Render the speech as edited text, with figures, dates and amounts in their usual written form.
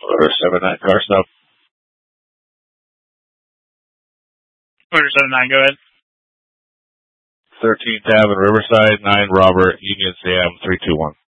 Order 79 car stop. Order 79, go ahead. 13th Ave in Riverside, 9 Robert, Union Sam, 321.